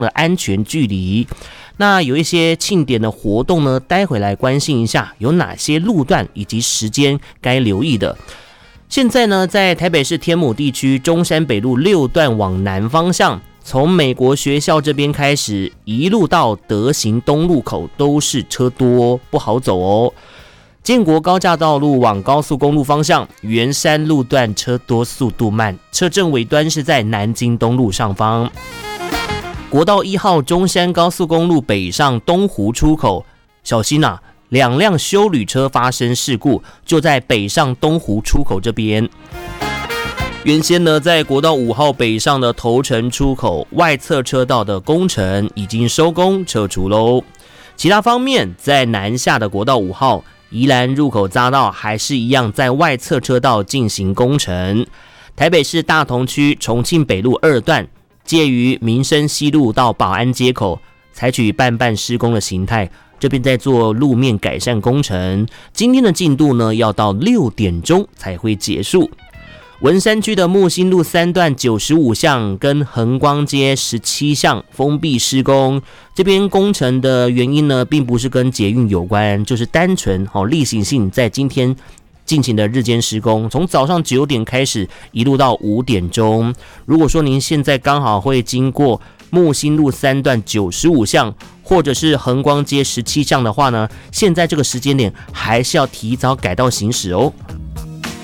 的安全距离。那有一些庆典的活动呢，待会来关心一下有哪些路段以及时间该留意的。现在呢，在台北市天母地区中山北路6段往南方向，从美国学校这边开始，一路到德行东路口都是车多，不好走哦。建国高架道路往高速公路方向，圆山路段车多速度慢，车阵尾端是在南京东路上方。国道1号中山高速公路北上东湖出口，小心啊！2辆休旅车发生事故，就在北上东湖出口这边。原先呢，在国道5号北上的头城出口外侧车道的工程已经收工撤除喽。其他方面，在南下的国道5号宜兰入口匝道还是一样在外侧车道进行工程。台北市大同区重庆北路2段。介于民生西路到保安街口，采取半施工的形态，这边在做路面改善工程。今天的进度呢，要到6点钟才会结束。文山区的木星路3段95巷跟横光街17巷封闭施工，这边工程的原因呢，并不是跟捷运有关，就是单纯例行性在今天进行的日间施工，从早上9点开始，一路到5点钟。如果说您现在刚好会经过木星路3段95巷，或者是横光街17巷的话呢，现在这个时间点还是要提早改道行驶哦。